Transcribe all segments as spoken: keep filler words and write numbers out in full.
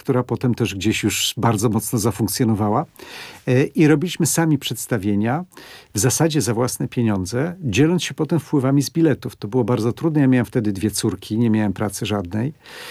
która potem też gdzieś już bardzo mocno zafunkcjonowała. I robiliśmy sami przedstawienia, w zasadzie za własne pieniądze, dzieląc się potem wpływami z biletów. To było bardzo trudne. Ja miałem wtedy dwie córki, nie miałem pracy żadnej.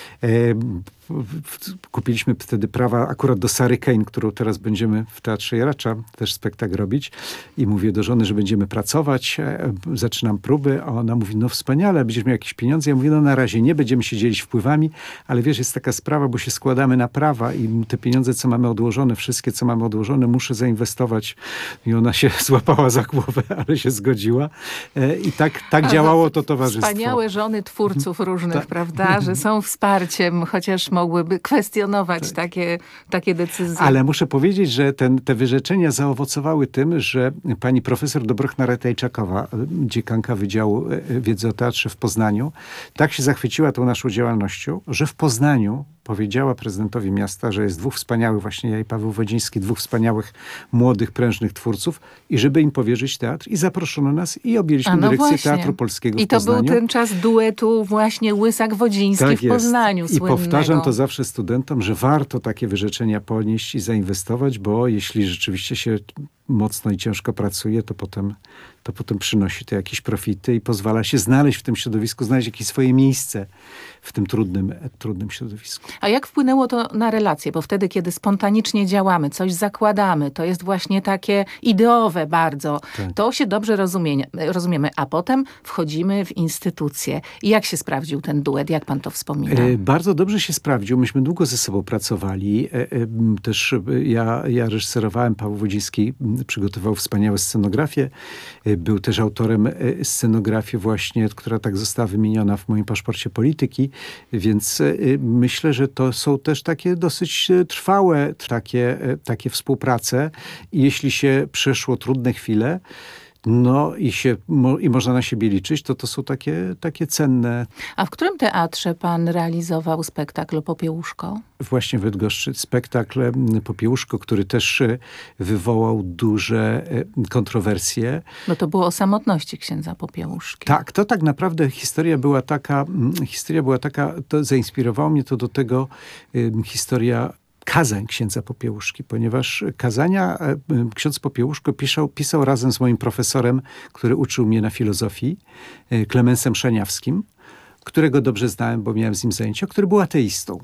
Kupiliśmy wtedy prawa akurat do Sary Kane, którą teraz będziemy w Teatrze Jaracza też spektakl robić. I mówię do żony, że będziemy pracować. Zaczynam próby, a ona mówi, no wspaniale, będziesz miał jakieś pieniądze. Ja mówię, no na razie nie, będziemy się dzielić wpływami, ale wiesz, jest taka sprawa, bo się składamy na prawa i te pieniądze, co mamy odłożone, wszystkie, co mamy odłożone, muszę zainwestować. I ona się złapała za głowę, ale się zgodziła. I tak, tak działało to towarzystwo. Wspaniałe żony twórców różnych, tak. Prawda? Że są wsparciem, chociaż mogłyby kwestionować tak. takie, takie decyzje. Ale muszę powiedzieć, że ten, te wyrzeczenia zaowocowały tym, że pani profesor Dobrochna Ratajczakowa, dziekanka Wydziału Wiedzy o Teatrze w Poznaniu, tak się zachwyciła tą naszą działalnością, że w Poznaniu powiedziała prezydentowi miasta, że jest dwóch wspaniałych, właśnie ja i Paweł Wodziński, dwóch wspaniałych, młodych, prężnych twórców i żeby im powierzyć teatr. I zaproszono nas i objęliśmy no dyrekcję właśnie. Teatru Polskiego I w Poznaniu. I to był ten czas duetu właśnie Łysak-Wodziński tak w Poznaniu jest. I słynnego. powtarzam to zawsze studentom, że warto takie wyrzeczenia ponieść i zainwestować, bo jeśli rzeczywiście się mocno i ciężko pracuje, to potem, to potem przynosi to jakieś profity i pozwala się znaleźć w tym środowisku, znaleźć jakieś swoje miejsce w tym trudnym, trudnym środowisku. A jak wpłynęło to na relacje? Bo wtedy, kiedy spontanicznie działamy, coś zakładamy, to jest właśnie takie ideowe bardzo, tak. To się dobrze rozumie, rozumiemy, a potem wchodzimy w instytucje. I jak się sprawdził ten duet? Jak pan to wspomina? E, bardzo dobrze się sprawdził. Myśmy długo ze sobą pracowali. E, e, też ja, ja reżyserowałem, Paweł Wodziński przygotował wspaniałe scenografie. E, był też autorem scenografii właśnie, która tak została wymieniona w moim paszporcie polityki. Więc y, myślę, że to są też takie dosyć trwałe takie, takie współprace. I jeśli się przeszło trudne chwile, no i, się, mo, i można na siebie liczyć, to to są takie, takie cenne. A w którym teatrze pan realizował spektakl Popiełuszko? Właśnie w Bydgoszczy. Spektakl Popiełuszko, który też wywołał duże kontrowersje. Bo to było o samotności księdza Popiełuszki. Tak, to tak naprawdę historia była taka, historia była taka, to zainspirowało mnie to do tego um, historia kazań księdza Popiełuszki, ponieważ kazania ksiądz Popiełuszko pisał, pisał razem z moim profesorem, który uczył mnie na filozofii, Klemensem Szaniawskim, którego dobrze znałem, bo miałem z nim zajęcia, który był ateistą.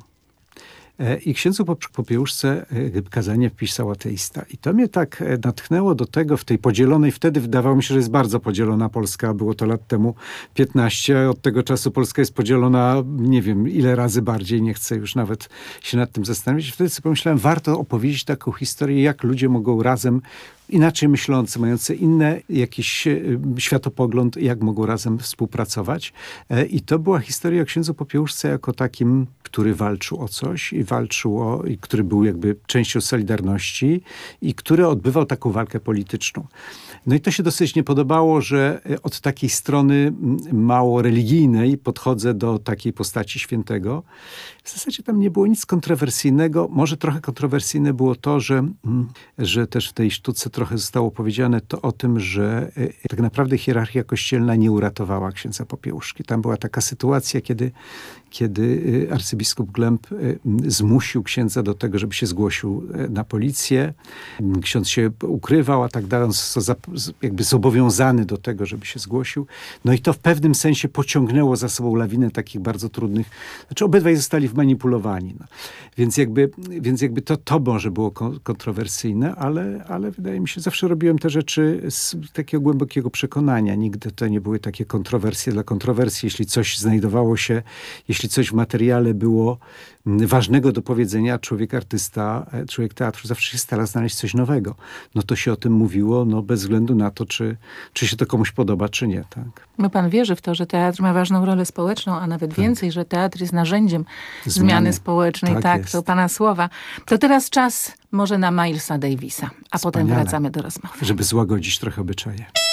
I księdzu Popiełuszce kazanie wpisał ateista. I to mnie tak natchnęło do tego w tej podzielonej, wtedy wydawało mi się, że jest bardzo podzielona Polska. Było to lat temu piętnaście. Od tego czasu Polska jest podzielona nie wiem ile razy bardziej. Nie chcę już nawet się nad tym zastanowić. I wtedy sobie pomyślałem, warto opowiedzieć taką historię, jak ludzie mogą razem inaczej myślący, mający inny jakiś światopogląd, jak mogą razem współpracować. I to była historia o księdzu Popiełuszce jako takim, który walczył o coś i walczył o, i który był jakby częścią Solidarności i który odbywał taką walkę polityczną. No i to się dosyć nie podobało, że od takiej strony mało religijnej podchodzę do takiej postaci świętego. W zasadzie tam nie było nic kontrowersyjnego. Może trochę kontrowersyjne było to, że, że też w tej sztuce trochę zostało powiedziane to o tym, że tak naprawdę hierarchia kościelna nie uratowała księdza Popiełuszki. Tam była taka sytuacja, kiedy, kiedy arcybiskup Glemp zmusił księdza do tego, żeby się zgłosił na policję. Ksiądz się ukrywał, a tak dalej. On został jakby zobowiązany do tego, żeby się zgłosił. No i to w pewnym sensie pociągnęło za sobą lawinę takich bardzo trudnych... Znaczy obydwaj zostali wmanipulowani. No. Więc jakby, więc jakby to, to może było kontrowersyjne, ale, ale wydaje mi się, zawsze robiłem te rzeczy z takiego głębokiego przekonania. Nigdy to nie były takie kontrowersje dla kontrowersji. Jeśli coś znajdowało się, jeśli coś w materiale było ważnego do powiedzenia, człowiek artysta, człowiek teatru zawsze się stara znaleźć coś nowego. No to się o tym mówiło, no bez względu na to, czy, czy się to komuś podoba, czy nie. Tak. No pan wierzy w to, że teatr ma ważną rolę społeczną, a nawet tak. więcej, że teatr jest narzędziem zmiany, zmiany społecznej. Tak, tak to pana słowa. To teraz czas może na Milesa Davisa, a Wspaniale. Potem wracamy do rozmowy. Żeby złagodzić trochę obyczaje.